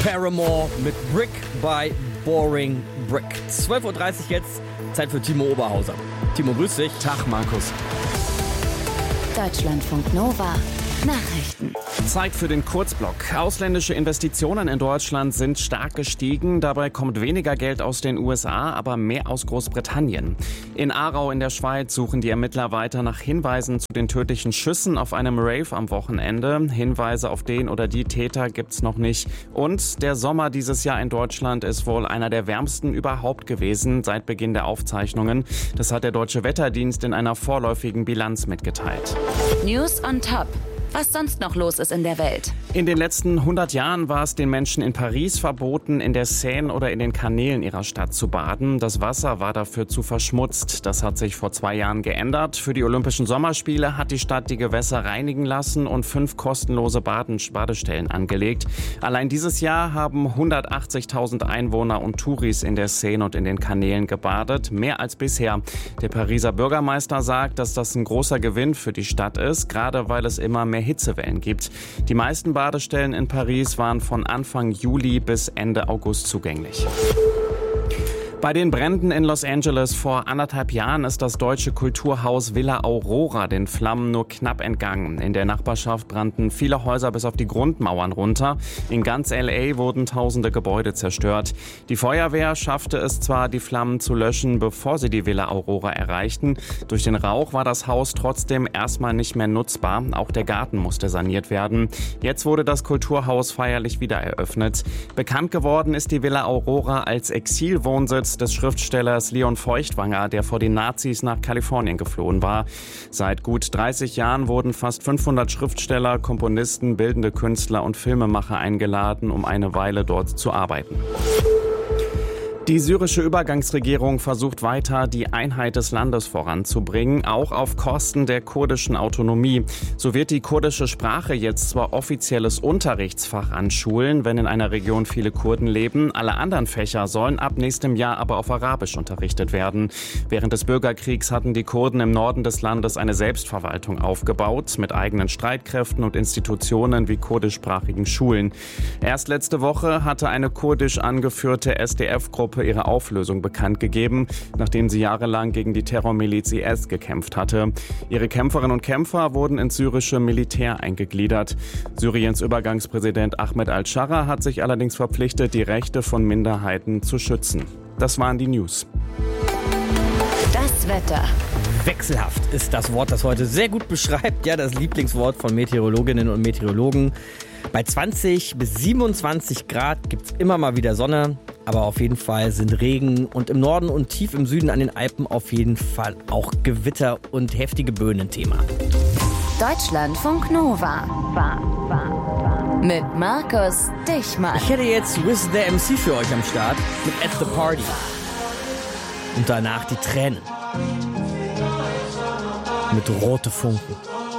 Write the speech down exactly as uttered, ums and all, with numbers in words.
Paramore mit Brick by Boring Brick. zwölf Uhr dreißig jetzt, Zeit für Timo Oberhauser. Timo, grüß dich. Tag, Markus. Deutschlandfunk Nova. Nachrichten. Zeit für den Kurzblock. Ausländische Investitionen in Deutschland sind stark gestiegen. Dabei kommt weniger Geld aus den U S A, aber mehr aus Großbritannien. In Aarau in der Schweiz suchen die Ermittler weiter nach Hinweisen zu den tödlichen Schüssen auf einem Rave am Wochenende. Hinweise auf den oder die Täter gibt's noch nicht. Und der Sommer dieses Jahr in Deutschland ist wohl einer der wärmsten überhaupt gewesen seit Beginn der Aufzeichnungen. Das hat der Deutsche Wetterdienst in einer vorläufigen Bilanz mitgeteilt. News on Top. Was sonst noch los ist in der Welt. In den letzten hundert Jahren war es den Menschen in Paris verboten, in der Seine oder in den Kanälen ihrer Stadt zu baden. Das Wasser war dafür zu verschmutzt. Das hat sich vor zwei Jahren geändert. Für die Olympischen Sommerspiele hat die Stadt die Gewässer reinigen lassen und fünf kostenlose Baden- Badestellen angelegt. Allein dieses Jahr haben hundertachtzigtausend Einwohner und Touris in der Seine und in den Kanälen gebadet. Mehr als bisher. Der Pariser Bürgermeister sagt, dass das ein großer Gewinn für die Stadt ist, gerade weil es immer mehr Hitzewellen gibt. Die meisten Badestellen in Paris waren von Anfang Juli bis Ende August zugänglich. Bei den Bränden in Los Angeles vor anderthalb Jahren ist das deutsche Kulturhaus Villa Aurora den Flammen nur knapp entgangen. In der Nachbarschaft brannten viele Häuser bis auf die Grundmauern runter. In ganz L A wurden tausende Gebäude zerstört. Die Feuerwehr schaffte es zwar, die Flammen zu löschen, bevor sie die Villa Aurora erreichten. Durch den Rauch war das Haus trotzdem erstmal nicht mehr nutzbar. Auch der Garten musste saniert werden. Jetzt wurde das Kulturhaus feierlich wieder eröffnet. Bekannt geworden ist die Villa Aurora als Exilwohnsitz des Schriftstellers Leon Feuchtwanger, der vor den Nazis nach Kalifornien geflohen war. Seit gut dreißig Jahren wurden fast fünfhundert Schriftsteller, Komponisten, bildende Künstler und Filmemacher eingeladen, um eine Weile dort zu arbeiten. Die syrische Übergangsregierung versucht weiter, die Einheit des Landes voranzubringen, auch auf Kosten der kurdischen Autonomie. So wird die kurdische Sprache jetzt zwar offizielles Unterrichtsfach an Schulen, wenn in einer Region viele Kurden leben. Alle anderen Fächer sollen ab nächstem Jahr aber auf Arabisch unterrichtet werden. Während des Bürgerkriegs hatten die Kurden im Norden des Landes eine Selbstverwaltung aufgebaut, mit eigenen Streitkräften und Institutionen wie kurdischsprachigen Schulen. Erst letzte Woche hatte eine kurdisch angeführte S D F-Gruppe ihre Auflösung bekannt gegeben, nachdem sie jahrelang gegen die Terrormiliz I S gekämpft hatte. Ihre Kämpferinnen und Kämpfer wurden ins syrische Militär eingegliedert. Syriens Übergangspräsident Ahmed al-Shara hat sich allerdings verpflichtet, die Rechte von Minderheiten zu schützen. Das waren die News. Das Wetter. Wechselhaft ist das Wort, das heute sehr gut beschreibt. Ja, das Lieblingswort von Meteorologinnen und Meteorologen. Bei zwanzig bis siebenundzwanzig Grad gibt es immer mal wieder Sonne, aber auf jeden Fall sind Regen und im Norden und tief im Süden an den Alpen auf jeden Fall auch Gewitter und heftige Böen Thema. Deutschlandfunk Nova. War, war, war. Mit Markus Dichmann. Ich hätte jetzt Wiz the M C für euch am Start mit At the Party. Und danach die Tränen. Mit rote Funken.